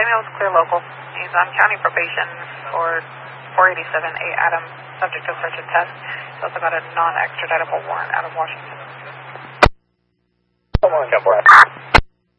Hills, clear local. He's on county probation for 487A Adam, subject to search and test. He's also got a non-extraditable warrant out of Washington. Come on,